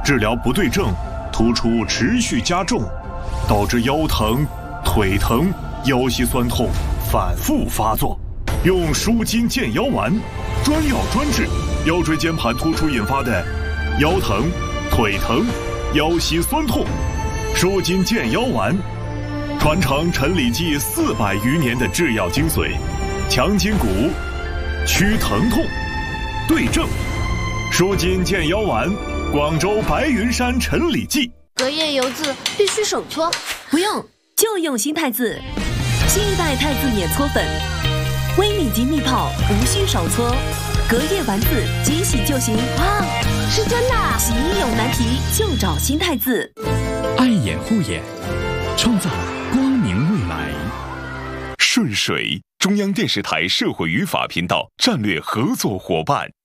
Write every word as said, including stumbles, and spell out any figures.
治疗不对症，突出持续加重，导致腰疼、腿疼、腰膝酸痛反复发作。用舒筋健腰丸，专药专治腰椎间盘突出引发的腰疼、腿疼、腰膝酸痛。舒筋健腰丸，传承陈李济四百余年的制药精髓，强筋骨，祛疼痛，对症。舒筋健腰丸，广州白云山陈李济。 隔夜油渍必须手搓， 不用，就用新太子，新一代太子碾搓粉，微米级密泡，无需手搓，隔夜丸子即洗就行。 哇，是真的！ 洗衣有难题就找新太子。 爱眼护眼，创造光明未来。 顺水，中央电视台社会与法频道战略合作伙伴。